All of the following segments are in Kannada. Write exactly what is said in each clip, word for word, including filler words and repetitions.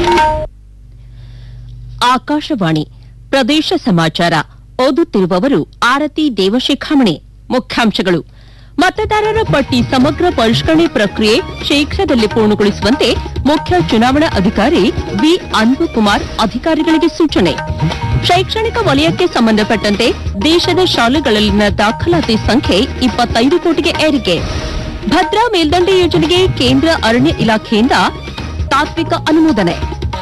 ಆಕಾಶವಾಣಿ ಪ್ರದೇಶ ಸಮಾಚಾರ ಓದುತ್ತಿರುವವರು ಆರತಿ ದೇವಶಿಖಾಮಣಿ. ಮುಖ್ಯಾಂಶಗಳು: ಮತದಾರರ ಪಟ್ಟಿ ಸಮಗ್ರ ಪರಿಷ್ಕರಣೆ ಪ್ರಕ್ರಿಯೆ ಶೀಘ್ರದಲ್ಲೇ ಪೂರ್ಣಗೊಳಿಸುವಂತೆ ಮುಖ್ಯ ಚುನಾವಣಾ ಅಧಿಕಾರಿ ವಿ ಅನ್ಬುಕುಮಾರ್ ಅಧಿಕಾರಿಗಳಿಗೆ ಸೂಚನೆ. ಶೈಕ್ಷಣಿಕ ವಲಯಕ್ಕೆ ಸಂಬಂಧಪಟ್ಟಂತೆ ದೇಶದ ಶಾಲೆಗಳಲ್ಲಿನ ದಾಖಲಾತಿ ಸಂಖ್ಯೆ ಇಪ್ಪತ್ತೈದು ಕೋಟಿಗೆ ಏರಿಕೆ. ಭದ್ರಾ ಮೇಲ್ದಂಡೆ ಯೋಜನೆಗೆ ಕೇಂದ್ರ ಅರಣ್ಯ ಇಲಾಖೆಯಿಂದ ತಾತ್ವಿಕ ಅನುಮೋದನೆ.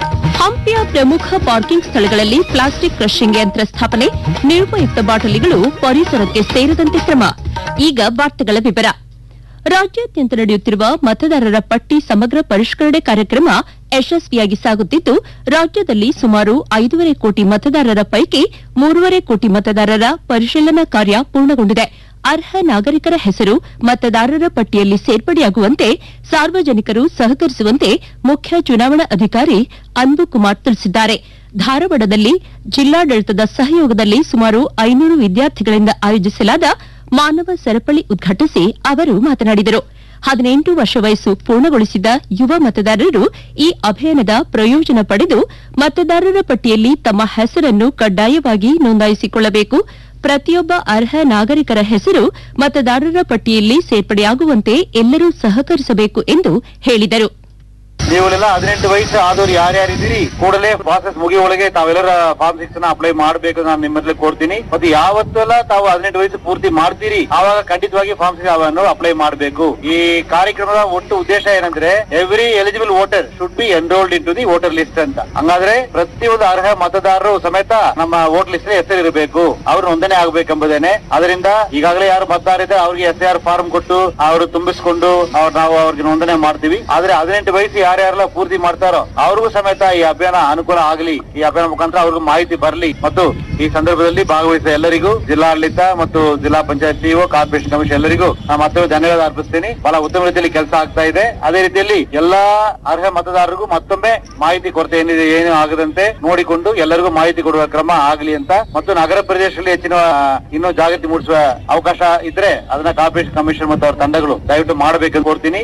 ಹಂಪಿಯ ಪ್ರಮುಖ ಪಾರ್ಕಿಂಗ್ ಸ್ಥಳಗಳಲ್ಲಿ ಪ್ಲಾಸ್ಟಿಕ್ ಕ್ರಷಿಂಗ್ ಯಂತ್ರ ಸ್ಥಾಪನೆ. ನಿರುಪಯುಕ್ತ ಬಾಟಲಿಗಳು ಪರಿಸರಕ್ಕೆ ಸೇರದಂತೆ ಕ್ರಮ. ಈಗ ವಾರ್ತೆಗಳ ವಿವರ. ರಾಜ್ಯಾದ್ಯಂತ ನಡೆಯುತ್ತಿರುವ ಮತದಾರರ ಪಟ್ಟಿ ಸಮಗ್ರ ಪರಿಷ್ಕರಣೆ ಕಾರ್ಯಕ್ರಮ ಯಶಸ್ವಿಯಾಗಿ ಸಾಗುತ್ತಿದ್ದು, ರಾಜ್ಯದಲ್ಲಿ ಸುಮಾರು ಐದೂವರೆ ಕೋಟಿ ಮತದಾರರ ಪೈಕಿ ಮೂರುವರೆ ಕೋಟಿ ಮತದಾರರ ಪರಿಶೀಲನಾ ಕಾರ್ಯ ಪೂರ್ಣಗೊಂಡಿದೆ. ಅರ್ಹ ನಾಗರಿಕರ ಹೆಸರು ಮತದಾರರ ಪಟ್ಟಿಯಲ್ಲಿ ಸೇರ್ಪಡೆಯಾಗುವಂತೆ ಸಾರ್ವಜನಿಕರು ಸಹಕರಿಸುವಂತೆ ಮುಖ್ಯ ಚುನಾವಣಾ ಅಧಿಕಾರಿ ಅನ್ಬುಕುಮಾರ್ ತಿಳಿಸಿದ್ದಾರೆ. ಧಾರವಾಡದಲ್ಲಿ ಜಿಲ್ಲಾಡಳಿತದ ಸಹಯೋಗದಲ್ಲಿ ಸುಮಾರು ಐನೂರು ವಿದ್ಯಾರ್ಥಿಗಳಿಂದ ಆಯೋಜಿಸಲಾದ ಮಾನವ ಸರಪಳಿ ಉದ್ಘಾಟಿಸಿ ಅವರು ಮಾತನಾಡಿದರು. ಹದಿನೆಂಟು ವರ್ಷ ವಯಸ್ಸು ಪೂರ್ಣಗೊಳಿಸಿದ ಯುವ ಮತದಾರರು ಈ ಅಭಿಯಾನದ ಪ್ರಯೋಜನ ಪಡೆದು ಮತದಾರರ ಪಟ್ಟಿಯಲ್ಲಿ ತಮ್ಮ ಹೆಸರನ್ನು ಕಡ್ಡಾಯವಾಗಿ ನೋಂದಾಯಿಸಿಕೊಳ್ಳಬೇಕು. ಪ್ರತಿಯೊಬ್ಬ ಅರ್ಹ ನಾಗರಿಕರ ಹೆಸರು ಮತದಾರರ ಪಟ್ಟಿಯಲ್ಲಿ ಸೇರ್ಪಡೆಯಾಗುವಂತೆ ಎಲ್ಲರೂ ಸಹಕರಿಸಬೇಕು ಎಂದು ಹೇಳಿದರು. ನೀವೆಲ್ಲ ಹದಿನೆಂಟು ವಯಸ್ಸು ಆದವ್ರು ಯಾರ್ಯಾರಿದ್ದೀರಿ ಕೂಡಲೇ ಪ್ರಾಸೆಸ್ ಮುಗಿಯೊಳಗೆ ತಾವೆಲ್ಲರ ಫಾರ್ಮ್ ಸಿಕ್ಸ್ ನ ಅಪ್ಲೈ ಮಾಡಬೇಕು ನಾನು ನಿಮ್ಮಲ್ಲಿ ಕೋರ್ತೀನಿ. ಮತ್ತೆ ಯಾವತ್ತೆಲ್ಲ ತಾವು ಹದಿನೆಂಟು ವಯಸ್ಸು ಪೂರ್ತಿ ಮಾಡ್ತೀರಿ ಆವಾಗ ಖಂಡಿತವಾಗಿ ಫಾರ್ಮ್ ಸಿಕ್ಸ್ ಅನ್ನು ಅಪ್ಲೈ ಮಾಡಬೇಕು. ಈ ಕಾರ್ಯಕ್ರಮದ ಒಟ್ಟು ಉದ್ದೇಶ ಏನಂದ್ರೆ every eligible voter should be enrolled in to the voter list ಅಂತ. ಹಂಗಾದ್ರೆ ಪ್ರತಿಯೊಂದು ಅರ್ಹ ಮತದಾರರು ಸಮೇತ ನಮ್ಮ ವೋಟರ್ ಲಿಸ್ಟ್ ಹೆಸರು ಇರಬೇಕು, ಅವ್ರು ನೋಂದಣಿ ಆಗಬೇಕೆಂಬುದೇನೆ. ಅದರಿಂದ ಈಗಾಗಲೇ ಯಾರು ಮತದಾರ ಇದ್ದಾರೆ ಅವ್ರಿಗೆ ಎಸ್ ಆರ್ ಫಾರ್ಮ್ ಕೊಟ್ಟು ಅವರು ತುಂಬಿಸಿಕೊಂಡು ಅವ್ರು ನಾವು ಅವ್ರಿಗೆ ನೋಂದಣಿ ಮಾಡ್ತೀವಿ. ಆದ್ರೆ ಹದಿನೆಂಟು ವಯಸ್ಸು ಯಾರ್ಯಾರೆಲ್ಲ ಪೂರ್ತಿ ಮಾಡ್ತಾರೋ ಅವ್ರಿಗೂ ಸಮೇತ ಈ ಅಭಿಯಾನ ಅನುಕೂಲ ಆಗಲಿ, ಈ ಅಭಿಯಾನ ಮುಖಾಂತರ ಅವ್ರಿಗೂ ಮಾಹಿತಿ ಬರಲಿ. ಮತ್ತು ಈ ಸಂದರ್ಭದಲ್ಲಿ ಭಾಗವಹಿಸಿದ ಎಲ್ಲರಿಗೂ ಜಿಲ್ಲಾಡಳಿತ ಮತ್ತು ಜಿಲ್ಲಾ ಪಂಚಾಯತ್ ಸಿಇಒ ಕಾರ್ಪೊರೇಷನ್ ಕಮಿಷನ್ ಎಲ್ಲರಿಗೂ ನಾನು ಮತ್ತೊಮ್ಮೆ ಧನ್ಯವಾದ ಅರ್ಪಿಸ್ತೀನಿ. ಬಹಳ ಉತ್ತಮ ರೀತಿಯಲ್ಲಿ ಕೆಲಸ ಆಗ್ತಾ ಇದೆ. ಅದೇ ರೀತಿಯಲ್ಲಿ ಎಲ್ಲಾ ಅರ್ಹ ಮತದಾರರಿಗೂ ಮತ್ತೊಮ್ಮೆ ಮಾಹಿತಿ ಕೊರತೆ ಏನಿದೆ ಏನು ಆಗದಂತೆ ನೋಡಿಕೊಂಡು ಎಲ್ಲರಿಗೂ ಮಾಹಿತಿ ಕೊಡುವ ಕ್ರಮ ಆಗಲಿ ಅಂತ, ಮತ್ತು ನಗರ ಪ್ರದೇಶದಲ್ಲಿ ಹೆಚ್ಚಿನ ಇನ್ನೂ ಜಾಗೃತಿ ಮೂಡಿಸುವ ಅವಕಾಶ ಇದ್ರೆ ಅದನ್ನ ಕಾರ್ಪೊರೇಷನ್ ಕಮಿಷನ್ ಮತ್ತು ಅವರ ತಂಡಗಳು ದಯವಿಟ್ಟು ಮಾಡಬೇಕೆಂದು ಕೋರ್ತೀನಿ.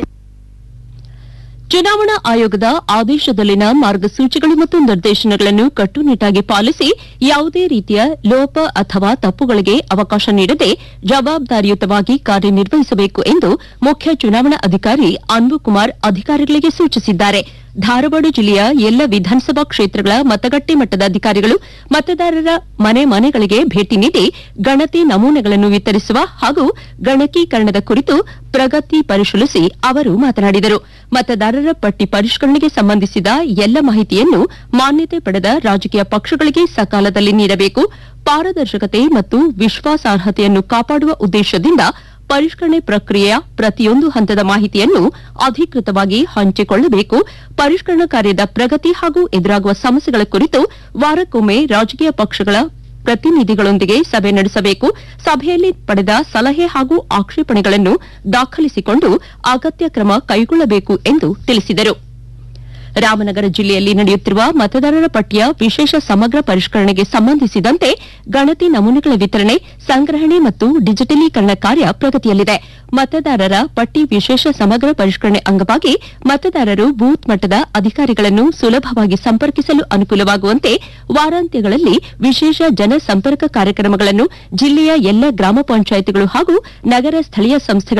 ಚುನಾವಣಾ ಆಯೋಗದ ಆದೇಶದಲ್ಲಿನ ಮಾರ್ಗಸೂಚಿಗಳು ಮತ್ತು ನಿರ್ದೇಶನಗಳನ್ನು ಕಟ್ಟುನಿಟ್ಟಾಗಿ ಪಾಲಿಸಿ ಯಾವುದೇ ರೀತಿಯ ಲೋಪ ಅಥವಾ ತಪ್ಪುಗಳಿಗೆ ಅವಕಾಶ ನೀಡದೆ ಜವಾಬ್ದಾರಿಯುತವಾಗಿ ಕಾರ್ಯನಿರ್ವಹಿಸಬೇಕು ಎಂದು ಮುಖ್ಯ ಚುನಾವಣಾ ಅಧಿಕಾರಿ ಅನ್ಬುಕುಮಾರ್ ಅಧಿಕಾರಿಗಳಿಗೆ ಸೂಚಿಸಿದ್ದಾರೆ. ಧಾರವಾಡ ಜಿಲ್ಲೆಯ ಎಲ್ಲ ವಿಧಾನಸಭಾ ಕ್ಷೇತ್ರಗಳ ಮತಗಟ್ಟೆ ಮಟ್ಟದ ಅಧಿಕಾರಿಗಳು ಮತದಾರರ ಮನೆ ಮನೆಗಳಿಗೆ ಭೇಟಿ ನೀಡಿ ಗಣತಿ ನಮೂನೆಗಳನ್ನು ವಿತರಿಸುವ ಹಾಗೂ ಗಣಕೀಕರಣದ ಕುರಿತು ಪ್ರಗತಿ ಪರಿಶೀಲಿಸಿ ಅವರು ಮಾತನಾಡಿದರು. ಮತದಾರರ ಪಟ್ಟಿ ಪರಿಷ್ಕರಣೆಗೆ ಸಂಬಂಧಿಸಿದ ಎಲ್ಲ ಮಾಹಿತಿಯನ್ನು ಮಾನ್ಯತೆ ಪಡೆದ ರಾಜಕೀಯ ಪಕ್ಷಗಳಿಗೆ ಸಕಾಲದಲ್ಲಿ ನೀಡಬೇಕು. ಪಾರದರ್ಶಕತೆ ಮತ್ತು ವಿಶ್ವಾಸಾರ್ಹತೆಯನ್ನು ಕಾಪಾಡುವ ಉದ್ದೇಶದಿಂದ ಪರಿಷ್ಕರಣೆ ಪ್ರಕ್ರಿಯೆಯ ಪ್ರತಿಯೊಂದು ಹಂತದ ಮಾಹಿತಿಯನ್ನು ಅಧಿಕೃತವಾಗಿ ಹಂಚಿಕೊಳ್ಳಬೇಕು. ಪರಿಷ್ಕರಣಾ ಕಾರ್ಯದ ಪ್ರಗತಿ ಹಾಗೂ ಎದುರಾಗುವ ಸಮಸ್ಯೆಗಳ ಕುರಿತು ವಾರಕ್ಕೊಮ್ಮೆ ರಾಜಕೀಯ ಪಕ್ಷಗಳ ಪ್ರತಿನಿಧಿಗಳೊಂದಿಗೆ ಸಭೆ ನಡೆಸಬೇಕು. ಸಭೆಯಲ್ಲಿ ಪಡೆದ ಸಲಹೆ ಹಾಗೂ ಆಕ್ಷೇಪಣೆಗಳನ್ನು ದಾಖಲಿಸಿಕೊಂಡು ಅಗತ್ಯ ಕ್ರಮ ಕೈಗೊಳ್ಳಬೇಕು ಎಂದು ತಿಳಿಸಿದರು. ರಾಮನಗರ ಜಿಲ್ಲೆಯಲ್ಲಿ ನಡೆಯುತ್ತಿರುವ ಮತದಾರರ ಪಟ್ಟಿಯ ವಿಶೇಷ ಸಮಗ್ರ ಪರಿಷ್ಕರಣೆಗೆ ಸಂಬಂಧಿಸಿದಂತೆ ಗಣತಿ ನಮೂನೆಗಳ ವಿತರಣೆ, ಸಂಗ್ರಹಣೆ ಮತ್ತು ಡಿಜಿಟಲೀಕರಣ ಕಾರ್ಯ ಪ್ರಗತಿಯಲ್ಲಿದೆ. ಮತದಾರರ ಪಟ್ಟಿ ವಿಶೇಷ ಸಮಗ್ರ ಪರಿಷ್ಕರಣೆ ಅಂಗವಾಗಿ ಮತದಾರರು ಬೂತ್ ಮಟ್ಟದ ಅಧಿಕಾರಿಗಳನ್ನು ಸುಲಭವಾಗಿ ಸಂಪರ್ಕಿಸಲು ಅನುಕೂಲವಾಗುವಂತೆ ವಾರಾಂತ್ಯಗಳಲ್ಲಿ ವಿಶೇಷ ಜನಸಂಪರ್ಕ ಕಾರ್ಯಕ್ರಮಗಳನ್ನು ಜಿಲ್ಲೆಯ ಎಲ್ಲ ಗ್ರಾಮ ಪಂಚಾಯಿತಿಗಳು ಹಾಗೂ ನಗರ ಸ್ಥಳೀಯ ಸಂಸ್ಥೆಗಳ